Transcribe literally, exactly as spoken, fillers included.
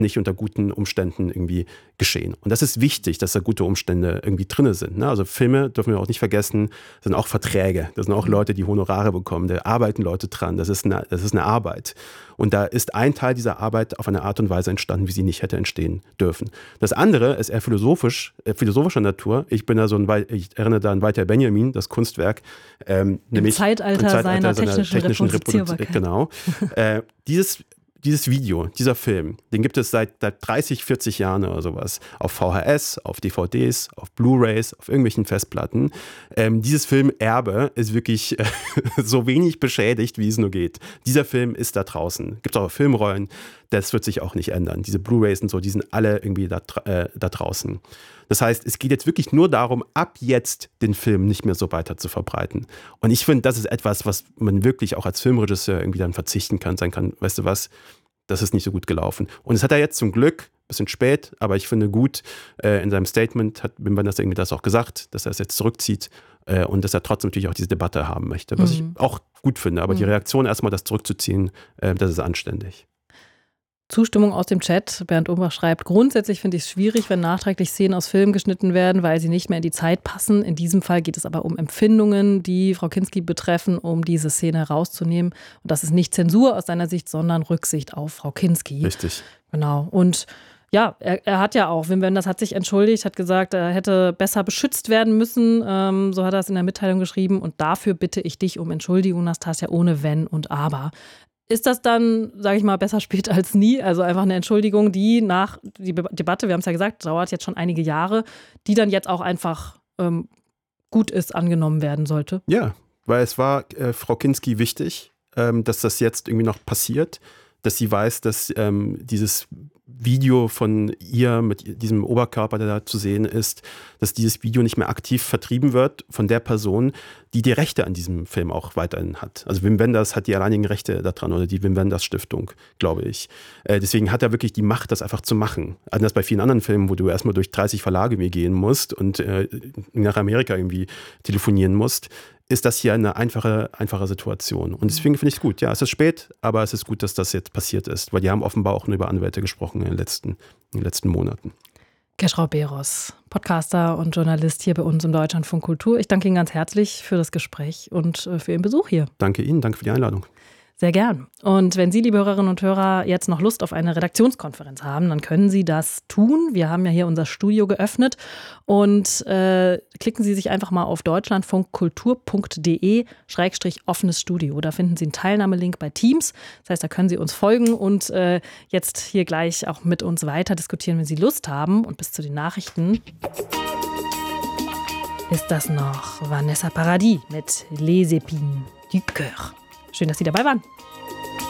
nicht unter guten Umständen irgendwie geschehen. Und das ist wichtig, dass da gute Umstände irgendwie drin sind. Ne? Also Filme, dürfen wir auch nicht vergessen, sind auch Verträge. Das sind auch Leute, die Honorare bekommen. Da arbeiten Leute dran. Das ist eine, das ist eine Arbeit. Und da ist ein Teil dieser Arbeit auf eine Art und Weise entstanden, wie sie nicht hätte entstehen dürfen. Das andere ist eher philosophisch, äh, philosophischer Natur. Ich bin da so ein, ich erinnere da an Walter Benjamin, das Kunstwerk. Ähm, Im nämlich Zeitalter, im Zeitalter seiner, seiner technischen, technischen Reproduzierbarkeit. Genau. äh, dieses Dieses Video, dieser Film, den gibt es seit, seit dreißig, vierzig Jahren oder sowas. Auf V H S, auf D V Ds, auf Blu-rays, auf irgendwelchen Festplatten. Ähm, dieses Filmerbe ist wirklich äh, so wenig beschädigt, wie es nur geht. Dieser Film ist da draußen. Gibt es auch Filmrollen, das wird sich auch nicht ändern. Diese Blu-rays und so, die sind alle irgendwie da, äh, da draußen. Das heißt, es geht jetzt wirklich nur darum, ab jetzt den Film nicht mehr so weiter zu verbreiten. Und ich finde, das ist etwas, was man wirklich auch als Filmregisseur irgendwie dann verzichten kann, sein kann, weißt du was, das ist nicht so gut gelaufen. Und es hat er jetzt zum Glück, ein bisschen spät, aber ich finde gut, äh, in seinem Statement hat Wim Wenders irgendwie das auch gesagt, dass er es jetzt zurückzieht äh, und dass er trotzdem natürlich auch diese Debatte haben möchte, was mhm. ich auch gut finde. Aber mhm. die Reaktion erstmal, das zurückzuziehen, äh, das ist anständig. Zustimmung aus dem Chat. Bernd Umbach schreibt, grundsätzlich finde ich es schwierig, wenn nachträglich Szenen aus Filmen geschnitten werden, weil sie nicht mehr in die Zeit passen. In diesem Fall geht es aber um Empfindungen, die Frau Kinski betreffen, um diese Szene herauszunehmen. Und das ist nicht Zensur aus seiner Sicht, sondern Rücksicht auf Frau Kinski. Richtig. Genau. Und ja, er, er hat ja auch, Wim Wenders hat sich entschuldigt, hat gesagt, er hätte besser beschützt werden müssen. Ähm, so hat er es in der Mitteilung geschrieben. Und dafür bitte ich dich um Entschuldigung, Nastassja, ohne Wenn und Aber. Ist das dann, sage ich mal, besser spät als nie? Also einfach eine Entschuldigung, die nach die Debatte, wir haben es ja gesagt, dauert jetzt schon einige Jahre, die dann jetzt auch einfach ähm, gut ist, angenommen werden sollte? Ja, weil es war äh, Frau Kinski wichtig, ähm, dass das jetzt irgendwie noch passiert, dass sie weiß, dass ähm, dieses Video von ihr mit diesem Oberkörper, der da zu sehen ist, dass dieses Video nicht mehr aktiv vertrieben wird von der Person, die die Rechte an diesem Film auch weiterhin hat. Also Wim Wenders hat die alleinigen Rechte daran oder die Wim Wenders Stiftung, glaube ich. Äh, deswegen hat er wirklich die Macht, das einfach zu machen. Anders bei vielen anderen Filmen, wo du erstmal durch dreißig Verlage gehen musst und äh, nach Amerika irgendwie telefonieren musst, ist das hier eine einfache, einfache Situation. Und deswegen finde ich es gut. Ja, es ist spät, aber es ist gut, dass das jetzt passiert ist, weil die haben offenbar auch nur über Anwälte gesprochen in den letzten, in den letzten Monaten. Gerschrau Beros, Podcaster und Journalist hier bei uns im Deutschlandfunk Kultur. Ich danke Ihnen ganz herzlich für das Gespräch und für Ihren Besuch hier. Danke Ihnen, danke für die Einladung. Sehr gern. Und wenn Sie, liebe Hörerinnen und Hörer, jetzt noch Lust auf eine Redaktionskonferenz haben, dann können Sie das tun. Wir haben ja hier unser Studio geöffnet und äh, klicken Sie sich einfach mal auf deutschlandfunkkultur.de schrägstrich offenes Studio. Da finden Sie einen Teilnahmelink bei Teams. Das heißt, da können Sie uns folgen und äh, jetzt hier gleich auch mit uns weiter diskutieren, wenn Sie Lust haben. Und bis zu den Nachrichten ist das noch Vanessa Paradis mit Les Épines du Cœur. Schön, dass Sie dabei waren.